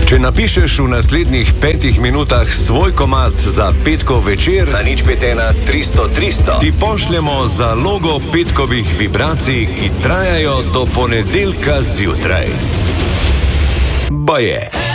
Če napišeš v naslednjih 5 minutah svoj komad za petkov večer na 051 300 300, ti pošljemo zalogo petkovih vibracij, ki trajajo do ponedeljka zjutraj. Baje.